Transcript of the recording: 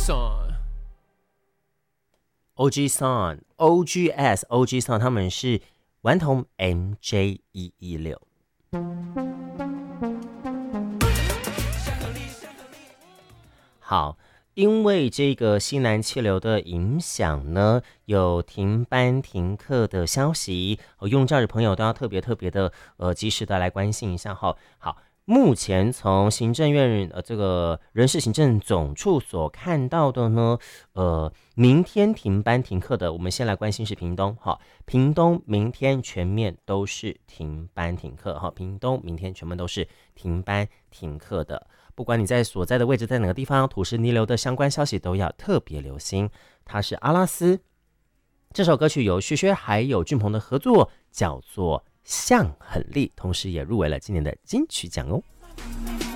OG Song、OGS、OG Song， 他们是顽童 MJ116。好，因为这个西南气流的影响呢，有停班停课的消息，用教育朋友都要特别的及时的来关心一下哈。好，目前从行政院这个人事行政总处所看到的呢，明天停班停课的，我们先来关心是屏东哈，屏东明天全面都是停班停课哈，屏东明天全面都是停班停课的。不管你在所在的位置在哪个地方，土石泥流的相关消息都要特别留心。它是阿拉斯，这首歌曲由薛薛还有俊鹏的合作，叫做《像很丽》，同时也入围了今年的金曲奖哦。